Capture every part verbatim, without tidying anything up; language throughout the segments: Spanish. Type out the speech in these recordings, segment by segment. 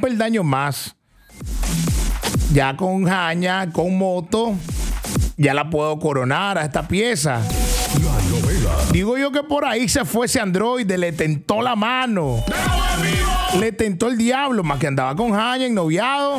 peldaño más. Ya con Jaña, con moto, ya la puedo coronar a esta pieza. Digo yo que por ahí se fue ese androide, le tentó la mano. Le tentó el diablo, más que andaba con Jaña, ennoviado.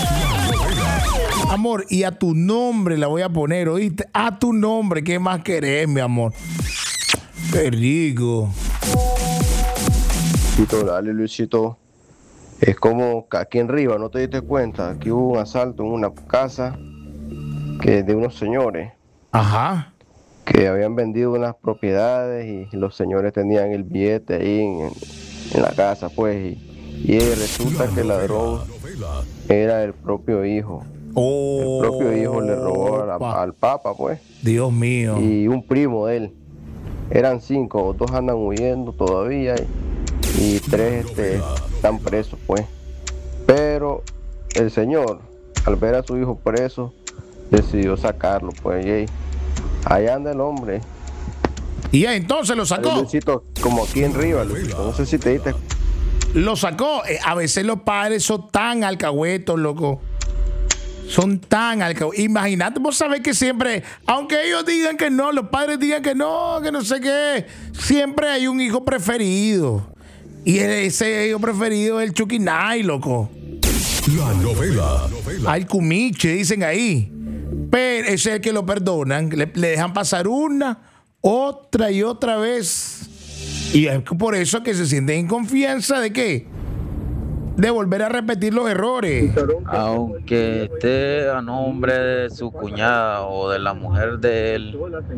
Amor, y a tu nombre la voy a poner, ¿oíste? A tu nombre, ¿qué más querés, mi amor? Qué rico. Luisito, dale, Luisito. Es como que aquí en Riva, ¿no te diste cuenta? Aquí hubo un asalto en una casa que de unos señores. Ajá. Que habían vendido unas propiedades y los señores tenían el billete ahí en, en la casa, pues. Y, y resulta que el ladrón era el propio hijo. Oh, el propio hijo le robó a la, al papa, pues. Dios mío. Y un primo de él. Eran cinco, dos andan huyendo todavía y, y tres este, están presos, pues. Pero el señor, al ver a su hijo preso, decidió sacarlo, pues. Y ahí anda el hombre. Y ya entonces lo sacó. Luisito, como aquí en Riva, Luisito. No sé si te diste. Lo sacó. Eh, a veces los padres son tan alcahuetos, loco. Son tan alcahuetos. Imagínate, vos sabés que siempre, aunque ellos digan que no, los padres digan que no, que no sé qué, siempre hay un hijo preferido. Y ese hijo preferido es el Chuquinay, loco. La novela. Al cumiche, dicen ahí. Pero ese es el que lo perdonan. Le, le dejan pasar una, otra y otra vez. Y es por eso que se sienten en confianza de qué. De volver a repetir los errores. Aunque esté a nombre de su cuñada o de la mujer de él,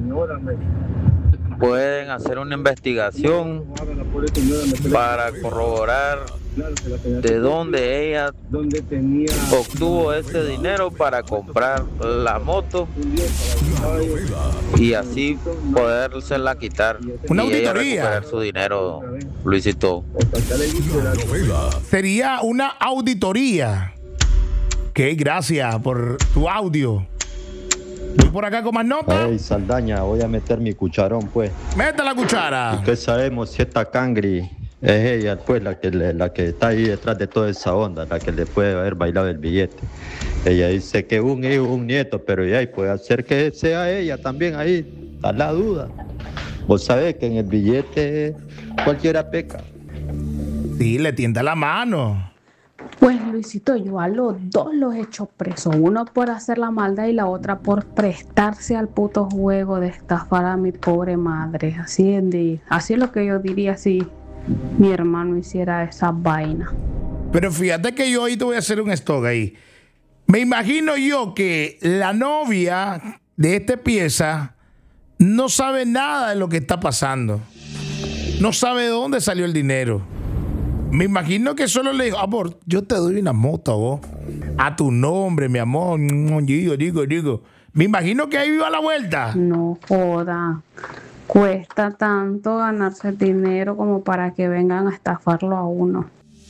pueden hacer una investigación para corroborar de dónde ella obtuvo ese dinero para comprar la moto y así podérsela quitar. Una y ella auditoría. recuperar su dinero, Luisito. Sería una auditoría. Ok, gracias por tu audio. Voy por acá con más notas. Ey, Saldaña, voy a meter mi cucharón, pues. Mete la cuchara. ¿Y qué sabemos si esta cangri es ella, pues, la que, le, la que está ahí detrás de toda esa onda, la que le puede haber bailado el billete? Ella dice que un hijo, un nieto, pero ya, y puede ser que sea ella también ahí, está la duda. Vos sabés que en el billete cualquiera peca. Sí, le tienda la mano. Pues Luisito, yo a los dos los he hecho presos, uno por hacer la maldad y la otra por prestarse al puto juego de estafar a mi pobre madre. Así es, de, así es lo que yo diría si mi hermano hiciera esa vaina. Pero fíjate que yo ahí te voy a hacer un stock ahí. Me imagino yo que la novia de esta pieza no sabe nada de lo que está pasando. No sabe de dónde salió el dinero. Me imagino que solo le dijo, amor, yo te doy una moto a vos. A tu nombre, mi amor. Digo, digo, digo. Me imagino que ahí iba la vuelta. No joda. Cuesta tanto ganarse el dinero como para que vengan a estafarlo a uno.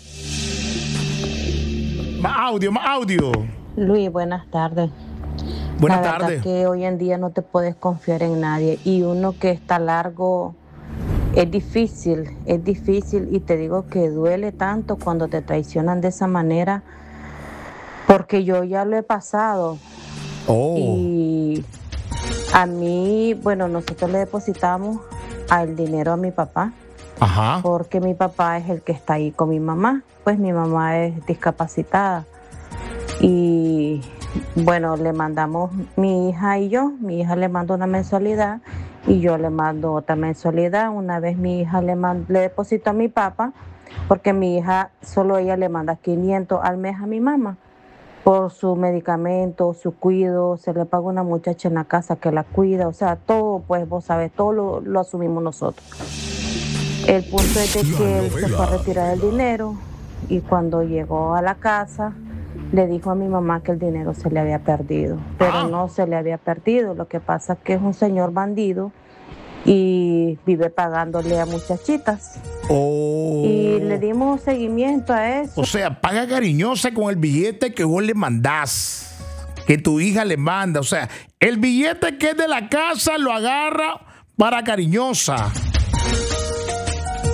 Más audio, más audio. Luis, buenas tardes. Buenas la tardes. verdad que hoy en día no te puedes confiar en nadie y uno que está largo es difícil, es difícil y te digo que duele tanto cuando te traicionan de esa manera porque yo ya lo he pasado. Oh. Y a mí, bueno, nosotros le depositamos el dinero a mi papá. Ajá. Porque mi papá es el que está ahí con mi mamá, pues mi mamá es discapacitada. Y bueno, le mandamos mi hija y yo, mi hija le manda una mensualidad y yo le mando otra mensualidad. Una vez mi hija le, mand- le depositó a mi papá, porque mi hija, solo ella le manda quinientos al mes a mi mamá, por su medicamento, su cuido, se le paga una muchacha en la casa que la cuida, o sea, todo, pues vos sabes, todo lo, lo asumimos nosotros. El punto es de que él se fue a retirar el dinero y cuando llegó a la casa le dijo a mi mamá que el dinero se le había perdido, pero Ah. no se le había perdido, lo que pasa es que es un señor bandido y vive pagándole a muchachitas. Oh. Y le dimos seguimiento a eso. O sea, paga cariñosa con el billete que vos le mandás, que tu hija le manda. O sea, el billete que es de la casa lo agarra para cariñosa.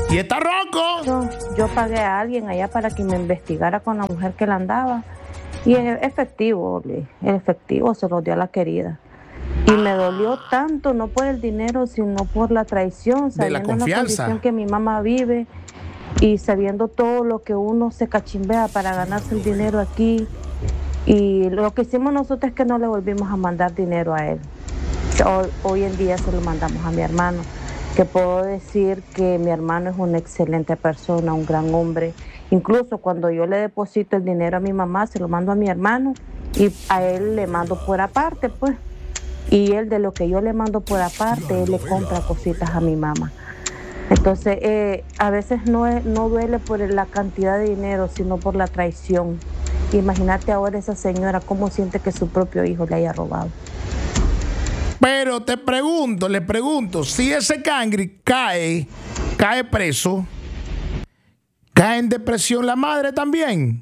Y está roco. Yo, yo pagué a alguien allá para que me investigara con la mujer que la andaba. Y es efectivo, el efectivo se lo dio a la querida. Y me dolió tanto, no por el dinero, sino por la traición, De la sabiendo la confianza. condición que mi mamá vive y sabiendo todo lo que uno se cachimbea para ganarse el dinero aquí. Y lo que hicimos nosotros es que no le volvimos a mandar dinero a él. Hoy, hoy en día se lo mandamos a mi hermano, que puedo decir que mi hermano es una excelente persona, un gran hombre. Incluso cuando yo le deposito el dinero a mi mamá, se lo mando a mi hermano y a él le mando por aparte, pues. Y él, de lo que yo le mando por aparte, él le compra cositas a mi mamá. Entonces, eh, a veces no, es, no duele por la cantidad de dinero, sino por la traición. Imagínate ahora esa señora cómo siente que su propio hijo le haya robado. Pero te pregunto, le pregunto, si ese cangri cae, cae preso, ¿cae en depresión la madre también?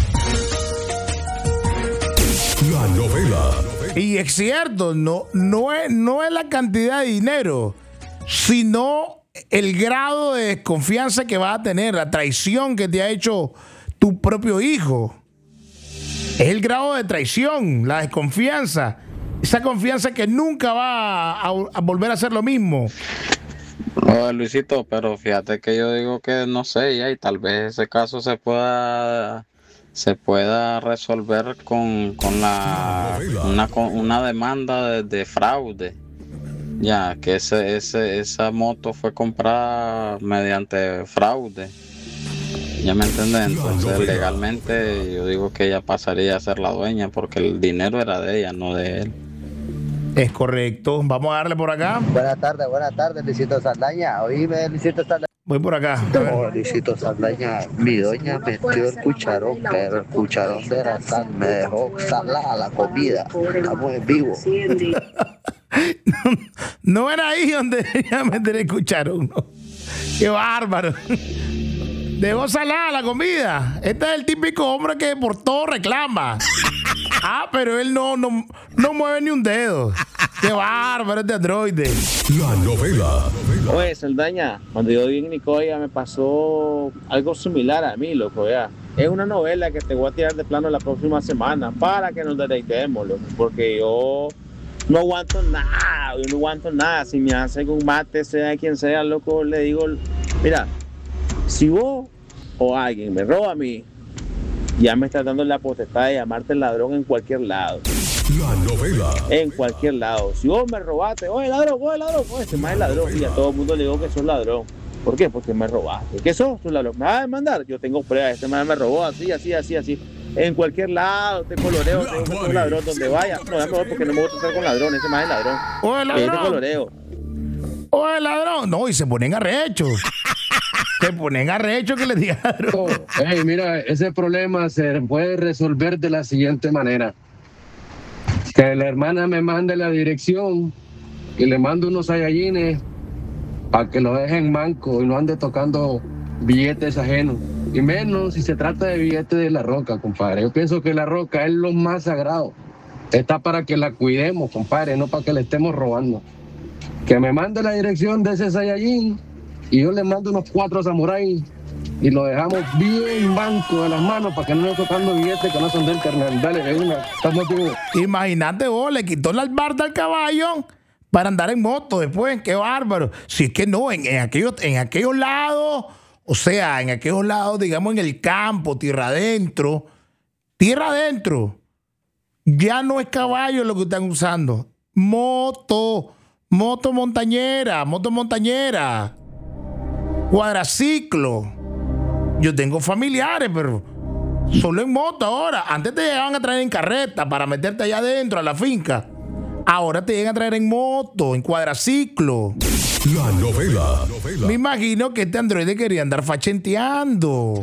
La novela. Y es cierto, no, no, es, no es la cantidad de dinero, sino el grado de desconfianza que vas a tener, la traición que te ha hecho tu propio hijo. Es el grado de traición, la desconfianza. Esa confianza que nunca va a, a volver a hacer lo mismo. Oye, Luisito, pero fíjate que yo digo que no sé, ya, y tal vez ese caso se pueda se pueda resolver con, con la una, con una demanda de, de fraude. Ya, que ese, ese, esa moto fue comprada mediante fraude. ¿Ya me entiendes? Entonces, legalmente, yo digo que ella pasaría a ser la dueña porque el dinero era de ella, no de él. Es correcto. Vamos a darle por acá. Buenas tardes, buenas tardes, Luisito Saldaña. Oíme, Luisito Saldaña. Voy por acá. Oh, Luisito Saldaña, mi doña metió el cucharón, pero el cucharón de la sal me dejó salada la comida. Estamos en vivo. No era ahí donde debería meter el cucharón, ¿no? Qué bárbaro. Dejó salada la comida. Este es el típico hombre que por todo reclama. Ah, pero él no, no, no mueve ni un dedo. Qué bárbaro este androide. La novela. Oye, Saldaña, cuando yo vi en Nicoya me pasó algo similar a mí, loco, ya. Es una novela que te voy a tirar de plano la próxima semana para que nos deleitemos, loco, porque yo no aguanto nada, yo no aguanto nada. Si me hacen un mate, sea quien sea, loco, le digo, mira, si vos o alguien me roba a mí, ya me estás dando la potestad de llamarte ladrón en cualquier lado. La novela. En cualquier lado. Si vos me robaste, oye ladrón, oye ladrón, oye, este más es ladrón. Y a todo el mundo le digo que sos ladrón. ¿Por qué? Porque me robaste. ¿Qué sos? ¿Sos ladrón? ¿Me vas a demandar? Yo tengo pruebas. Este más me robó así, así, así, así. En cualquier lado, te coloreo, te digo que sos ladrón donde vaya. No, ya mejor porque no me gusta estar con ladrón. Ese más es ladrón. Oye, ladrón. Te coloreo. Oye, ladrón. No, y se ponen arrechos. Se ponen arrechos que les diga ladrón. Oh, hey, mira, ese problema se puede resolver de la siguiente manera. Que la hermana me mande la dirección y le mando unos sayayines para que lo dejen manco y no ande tocando billetes ajenos. Y menos si se trata de billetes de la roca, compadre. Yo pienso que la roca es lo más sagrado. Está para que la cuidemos, compadre, no para que le estemos robando. Que me mande la dirección de ese sayayin y yo le mando unos cuatro samuráis y lo dejamos bien banco de las manos para que no esté tocando billetes que no son del carnal. Dale, de una, estamos vivos. Imagínate vos, le quitó la albarda al caballo para andar en moto después. Qué bárbaro. Si es que no, en, en, aquellos, en aquellos lados, o sea, en aquellos lados, digamos en el campo, tierra adentro, tierra adentro, ya no es caballo lo que están usando. Moto, moto montañera, moto montañera, cuadraciclo. Yo tengo familiares, pero solo en moto ahora. Antes te llegaban a traer en carreta para meterte allá adentro a la finca. Ahora te llegan a traer en moto, en cuadraciclo. La novela. Me imagino que este androide quería andar fachenteando.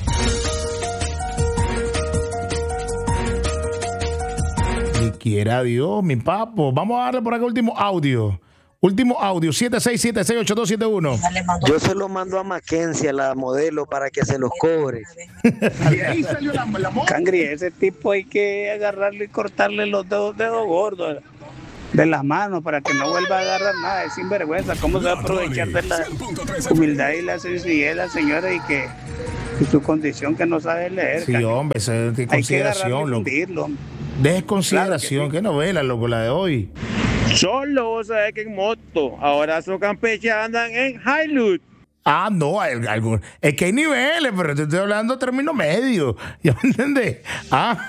Ni quiera Dios, mi papo. Vamos a darle por acá último audio. Último audio, siete seis siete seis ocho dos siete uno. Yo se lo mando a Mackenzie, a la modelo, para que se los cobre. Y ahí salió la, la moto. Cangri, ese tipo hay que agarrarlo y cortarle los dedos, dedos gordos. de las manos para que no vuelva a agarrar nada, es sinvergüenza. ¿Cómo se va a aprovechar de la humildad y la sencillez de la señora y que y su condición que no sabe leer? Sí, hombre, eso es de consideración, loco. De consideración, qué novela, loco, la de hoy. Solo vos sabés que en moto, ahora esos campeches andan en Hilux. Ah, no, hay, algún, es que hay niveles, pero te estoy hablando de término medio. ¿Ya me entendés? Ah.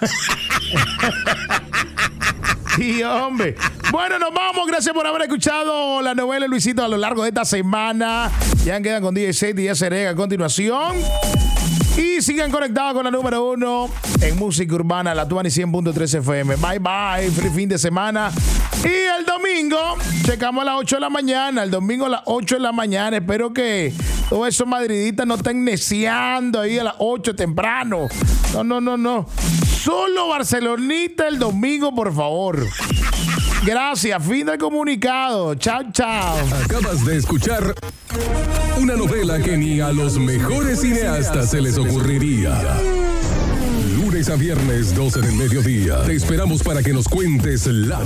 Sí, hombre. Bueno, nos vamos. Gracias por haber escuchado la novela Luisito a lo largo de esta semana. Ya quedan con D J Set y ya se a continuación. Y sigan conectados con la número uno en música urbana, la Tuani cien punto tres F M. Bye, bye. Feliz fin de semana. Y el domingo, checamos a las ocho de la mañana. El domingo a las ocho de la mañana. Espero que todos esos madridistas no estén neciando ahí a las ocho temprano. No, no, no, no. Solo barcelonita el domingo, por favor. Gracias. Fin del comunicado. Chao, chao. Acabas de escuchar una novela que ni a los mejores cineastas se les ocurriría. Lunes a viernes, doce del mediodía. Te esperamos para que nos cuentes la